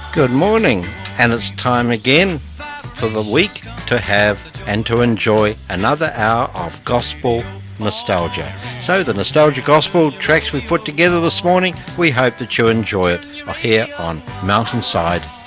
Good morning, and it's time again for the week to have and to enjoy another hour of gospel nostalgia. So the nostalgia gospel tracks we put together this morning, we hope that you enjoy it here on Mountainside